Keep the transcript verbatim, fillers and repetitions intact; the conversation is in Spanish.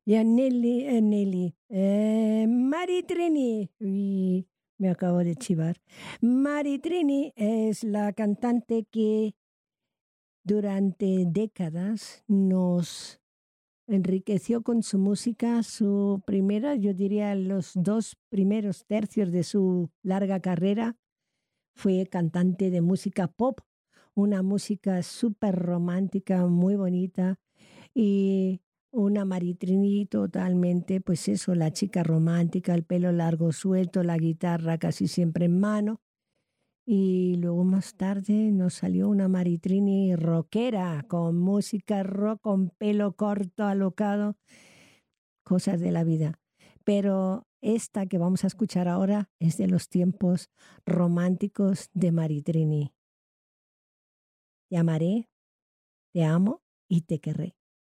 Y a Nelly, a Nelly, eh, Mari Trini, y me acabo de chivar. Mari Trini es la cantante que durante décadas nos enriqueció con su música. Su primera, yo diría los dos primeros tercios de su larga carrera, fue cantante de música pop, una música súper romántica, muy bonita, y una Maritrini totalmente, pues eso, la chica romántica, el pelo largo suelto, la guitarra casi siempre en mano. Y luego más tarde nos salió una Maritrini rockera, con música rock, con pelo corto, alocado, cosas de la vida. Pero esta que vamos a escuchar ahora es de los tiempos románticos de Maritrini. Te amaré, te amo y te querré.